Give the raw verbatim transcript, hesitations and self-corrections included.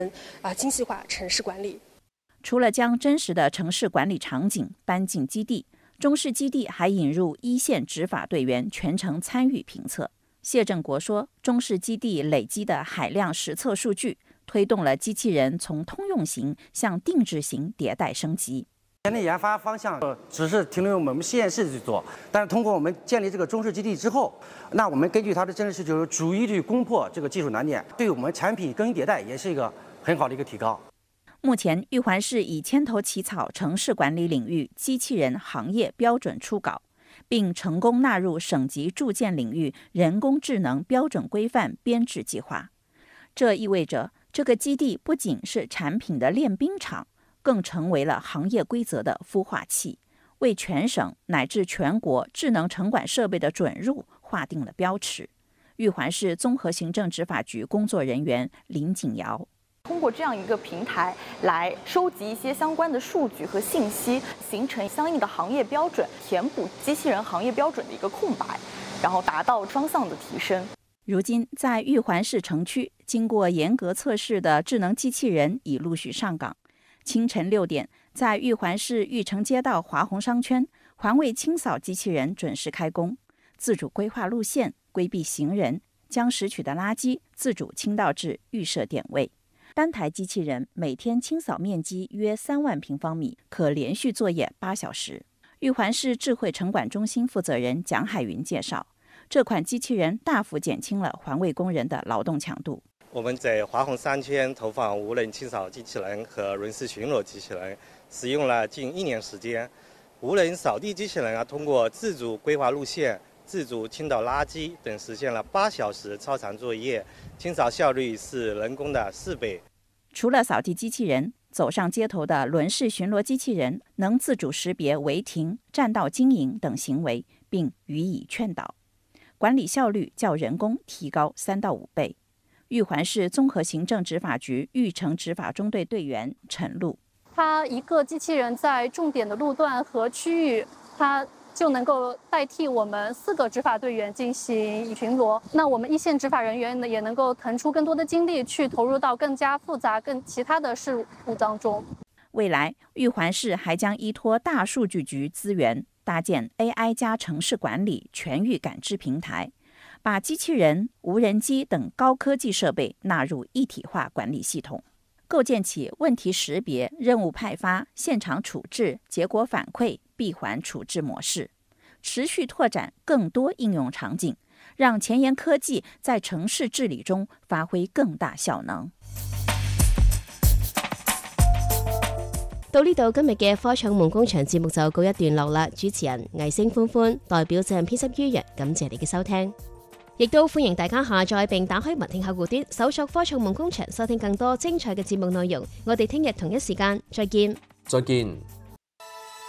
啊精细化城市管理。 除了将真实的城市管理场景搬进基地，中市基地还引入一线执法队员全程参与评测。谢正国说，中市基地累积的海量实测数据，推动了机器人从通用型向定制型迭代升级。 前的研发方向只是停留于我们实验室去做，但是通过我们建立这个中市基地之后，那我们根据它的真实需求，逐一去攻破这个技术难点，对我们产品更新迭代也是一个很好的一个提高。 目前，玉环市已牵头起草城市管理领域机器人行业标准初稿，并成功纳入省级住建领域人工智能标准规范编制计划。这意味着，这个基地不仅是产品的练兵场，更成为了行业规则的孵化器，为全省乃至全国智能城管设备的准入划定了标尺。玉环市综合行政执法局工作人员林景瑶。 通过这样一个平台来收集一些相关的数据和信息，形成相应的行业标准，填补机器人行业标准的一个空白，然后达到双向的提升。 如今，在玉环市城区，经过严格测试的智能机器人已陆续上岗。清晨六点，在玉环市玉城街道华宏商圈，环卫清扫机器人准时开工，自主规划路线，规避行人，将拾取的垃圾自主倾倒至预设点位。单台机器人每天清扫面积约三万平方米，可连续作业八小时。玉环市智慧城管中心负责人蒋海云介绍，这款机器人大幅减轻了环卫工人的劳动强度。 我们在华宏商圈投放无人清扫机器人和轮式巡逻机器人，使用了近一年时间。无人扫地机器人啊，通过自主规划路线、自主倾倒垃圾等，实现了八小时超长作业，清扫效率是人工的四倍。 除了扫地机器人，走上街头的轮式巡逻机器人能自主识别违停、占道经营等行为，并予以劝导，管理效率较人工提高三到五倍。玉环市综合行政执法局玉城执法中队队员陈露， 它一个机器人在重点的路段和区域，它就能够代替我们四个执法队员进行巡逻。那我们一线执法人员呢，也能够腾出更多的精力去投入到更加复杂、更其他的事务当中。 未来，玉环市还将依托大数据局资源，搭建 A I 加城市管理全域感知平台，把机器人、无人机等高科技设备纳入一体化管理系统，构建起问题识别、任务派发、现场处置、结果反馈、闭环处置模式，持续拓展更多应用场景，让前沿科技在城市治理中发揮更大效能。 到呢度，今日嘅科創夢工場節目就告一段落啦。主持人魏星歡歡代表責任編輯於人，感謝你嘅收聽，亦都歡迎大家下載並打開文聽客戶端，搜索科創夢工場，收聽更多精彩嘅節目內容。我哋聽日同一時間再見。 再見。